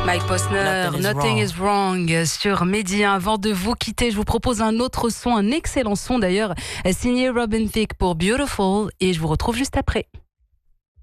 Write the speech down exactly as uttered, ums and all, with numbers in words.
Mike Posner, Nothing is Nothing wrong. is Wrong sur Mehdi. Avant de vous quitter, je vous propose un autre son, un excellent son d'ailleurs, signé Robin Thicke pour Beautiful, et je vous retrouve juste après.